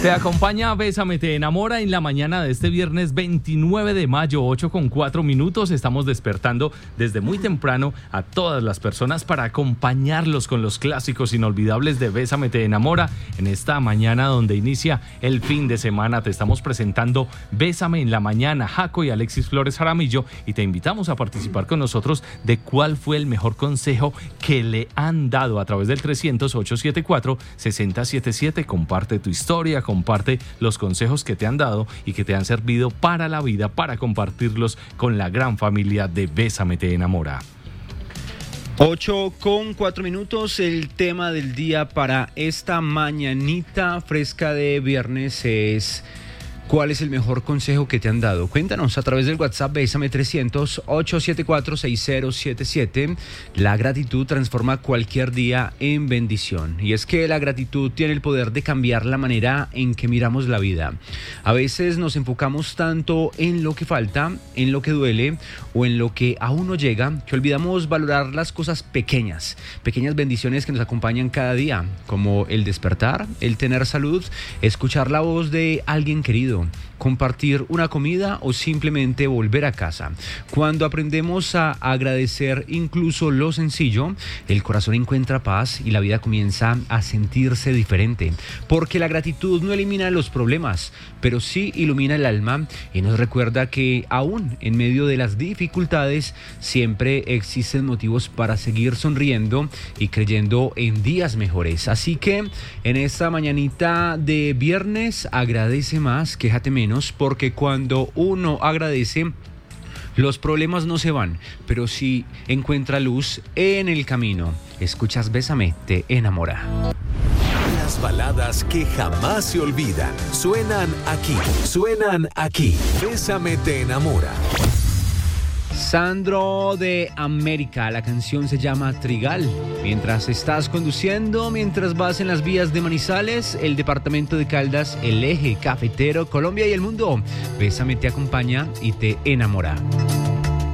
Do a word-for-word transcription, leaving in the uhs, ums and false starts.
Te acompaña Bésame Te Enamora en la mañana de este viernes veintinueve de mayo, ocho con cuatro minutos. Estamos despertando desde muy temprano a todas las personas para acompañarlos con los clásicos inolvidables de Bésame Te Enamora. En esta mañana donde inicia el fin de semana te estamos presentando Bésame en la Mañana, Jaco y Alexis Flores Jaramillo, y te invitamos a participar con nosotros de cuál fue el mejor consejo que le han dado a través del trescientos, ochocientos setenta y cuatro, sesenta setenta y siete. Comparte tu historia, comparte los consejos que te han dado y que te han servido para la vida, para compartirlos con la gran familia de Bésame Te Enamora. ocho con cuatro minutos, el tema del día para esta mañanita fresca de viernes es: ¿cuál es el mejor consejo que te han dado? Cuéntanos a través del WhatsApp Bésame trescientos, ochocientos setenta y cuatro, sesenta setenta y siete. La gratitud transforma cualquier día en bendición. Y es que la gratitud tiene el poder de cambiar la manera en que miramos la vida. A veces nos enfocamos tanto en lo que falta, en lo que duele o en lo que aún no llega, que olvidamos valorar las cosas pequeñas, pequeñas bendiciones que nos acompañan cada día, como el despertar, el tener salud, escuchar la voz de alguien querido, compartir una comida o simplemente volver a casa. Cuando aprendemos a agradecer incluso lo sencillo, el corazón encuentra paz y la vida comienza a sentirse diferente, porque la gratitud no elimina los problemas, pero sí ilumina el alma y nos recuerda que aún en medio de las dificultades siempre existen motivos para seguir sonriendo y creyendo en días mejores. Así que en esta mañanita de viernes, agradece más, quéjate menos, porque cuando uno agradece, los problemas no se van, pero sí encuentra luz en el camino. Escuchas Bésame Te Enamora. Las baladas que jamás se olvidan suenan aquí, suenan aquí. Bésame Te Enamora. Sandro de América, la canción se llama Trigal. Mientras estás conduciendo, mientras vas en las vías de Manizales, el departamento de Caldas, el eje cafetero, Colombia y el mundo, Bésame te acompaña y te enamora.